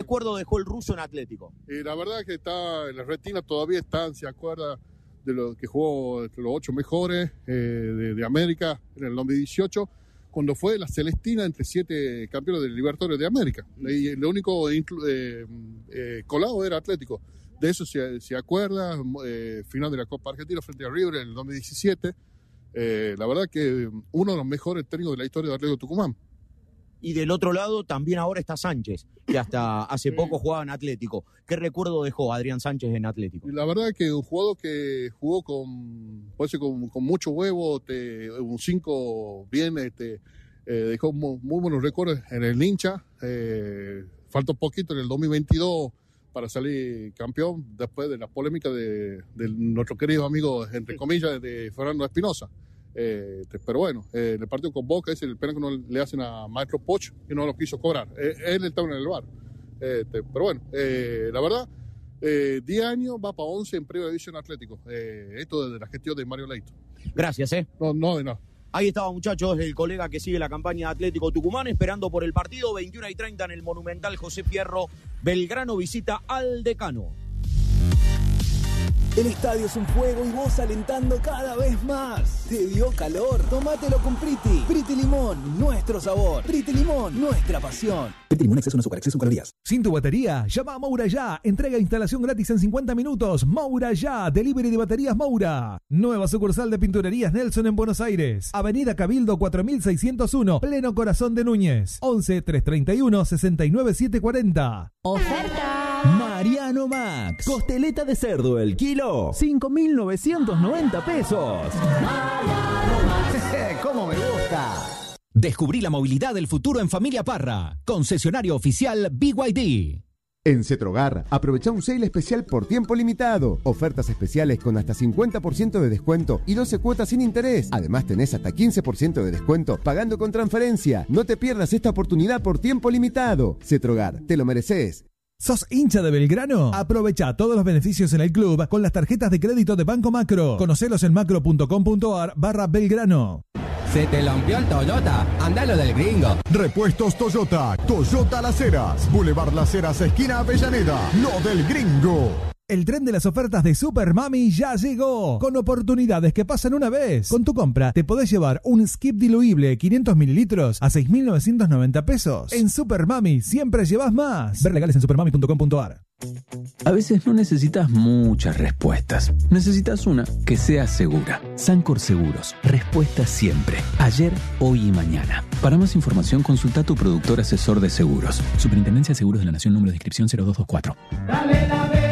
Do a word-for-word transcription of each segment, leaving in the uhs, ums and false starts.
recuerdo dejó el ruso en Atlético? Y la verdad que está en la retina, todavía está, se acuerda de lo que jugó entre los ocho mejores eh, de, de América en el dos mil dieciocho, cuando fue la Celestina entre siete campeones del Libertadores de América. Y el único eh, eh, colado era Atlético. De eso se, se acuerda, eh, final de la Copa Argentina frente a River en el dos mil diecisiete. Eh, la verdad que uno de los mejores técnicos de la historia de Atlético Tucumán. Y del otro lado también ahora está Sánchez, que hasta hace sí. poco jugaba en Atlético. ¿Qué recuerdo dejó Adrián Sánchez en Atlético? La verdad que un jugador que jugó con, puede ser con, con mucho huevo, te, un cinco bien, este, eh, dejó muy, muy buenos récords en el hincha. Eh, faltó poquito en el dos mil veintidós para salir campeón después de la polémica de, de nuestro querido amigo, entre comillas, de Fernando Espinosa. Eh, pero bueno, eh, el partido con Boca es el penal que no le hacen a Maestro Poch y no lo quiso cobrar. Eh, él estaba en el bar. Eh, pero bueno, eh, la verdad, eh, diez años va para once en Primera División Atlético. Eh, esto desde la gestión de Mario Leito. Gracias, ¿eh? No, no de nada. Ahí estaba, muchachos, el colega que sigue la campaña de Atlético Tucumán, esperando por el partido. veintiuna y treinta en el Monumental José Fierro. Belgrano visita al Decano. El estadio es un fuego y vos alentando cada vez más. ¿Te dio calor? Tómatelo con Priti. Priti Limón, nuestro sabor. Priti Limón, nuestra pasión. Priti Limón, exceso en azúcar, exceso en calorías. Sin tu batería, llama a Moura Ya. Entrega e instalación gratis en cincuenta minutos. Moura Ya, delivery de baterías Moura. Nueva sucursal de Pinturerías Nelson en Buenos Aires. Avenida Cabildo cuatro mil seiscientos uno, pleno corazón de Núñez. once, trescientos treinta y uno, sesenta y nueve, setecientos cuarenta. ¡Oferta! Mariano Max. Costeleta de cerdo el kilo. cinco mil novecientos noventa pesos. Mariano Max. ¡Cómo me gusta! Descubrí la movilidad del futuro en Familia Parra. Concesionario oficial B Y D. En Cetrogar, aprovecha un sale especial por tiempo limitado. Ofertas especiales con hasta cincuenta por ciento de descuento y doce cuotas sin interés. Además tenés hasta quince por ciento de descuento pagando con transferencia. No te pierdas esta oportunidad por tiempo limitado. Cetrogar, te lo mereces. ¿Sos hincha de Belgrano? Aprovecha todos los beneficios en el club con las tarjetas de crédito de Banco Macro. Conocelos en macro.com.ar barra Belgrano. ¿Se te lampió el Toyota? Andalo del gringo. Repuestos Toyota. Toyota Las Heras. Boulevard Las Heras, esquina Avellaneda. Lo del gringo. El tren de las ofertas de Super Mami ya llegó, con oportunidades que pasan una vez. Con tu compra te podés llevar un skip diluible quinientos mililitros a seis mil novecientos noventa pesos. En Super Mami siempre llevas más. Ver legales en supermami punto com punto ar. A veces no necesitas muchas respuestas. Necesitas una que sea segura. Sancor Seguros. Respuesta siempre. Ayer, hoy y mañana. Para más información, consulta a tu productor asesor de seguros. Superintendencia de Seguros de la Nación, número de inscripción cero dos dos cuatro. Dale la B.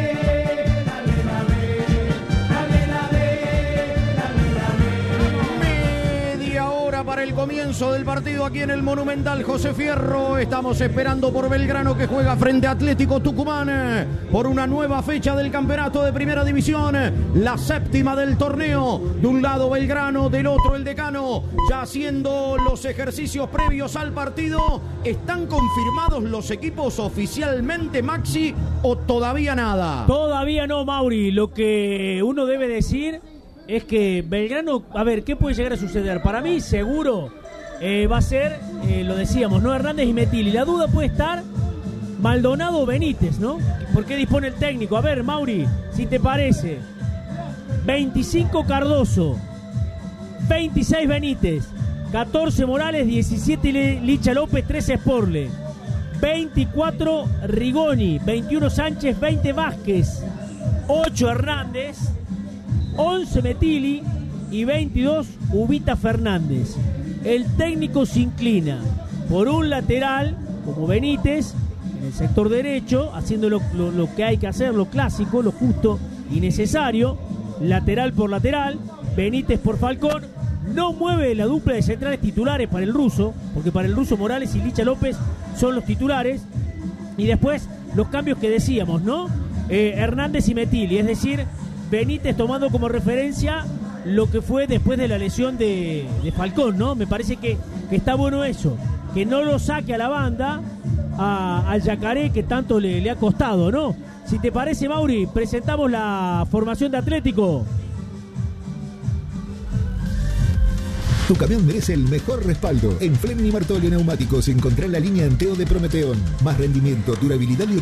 Para el comienzo del partido aquí en el Monumental José Fierro, estamos esperando por Belgrano, que juega frente a Atlético Tucumán por una nueva fecha del campeonato de Primera División, la séptima del torneo. De un lado Belgrano, del otro el Decano, ya haciendo los ejercicios previos al partido. ¿Están confirmados los equipos oficialmente, Maxi, o todavía nada? Todavía no, Mauri. Lo que uno debe decir es que Belgrano, a ver, ¿qué puede llegar a suceder? Para mí, seguro, eh, va a ser, eh, lo decíamos, ¿no? Hernández y Metilli. La duda puede estar Maldonado o Benítez, ¿no? ¿Por qué dispone el técnico? A ver, Mauri, si te parece. veinticinco Cardoso, veintiséis Benítez, catorce Morales, diecisiete Licha López, trece Sporle, veinticuatro Rigoni, veintiuno Sánchez, veinte Vázquez, ocho Hernández, once Metilli y veintidós Ubita Fernández. El técnico se inclina por un lateral como Benítez en el sector derecho, haciendo lo, lo, lo que hay que hacer, lo clásico, lo justo y necesario, lateral por lateral, Benítez por Falcón. No mueve la dupla de centrales titulares para el ruso, porque para el ruso Morales y Licha López son los titulares. Y después los cambios que decíamos, ¿no? Eh, Hernández y Metilli, es decir, Benítez tomando como referencia lo que fue después de la lesión de, de Falcón, ¿no? Me parece que, que está bueno eso, que no lo saque a la banda, a, al Yacaré, que tanto le, le ha costado, ¿no? Si te parece, Mauri, presentamos la formación de Atlético. Tu camión merece el mejor respaldo. En Fleming y Martolio Neumáticos encontrá la línea Anteo de Prometeón. Más rendimiento, durabilidad y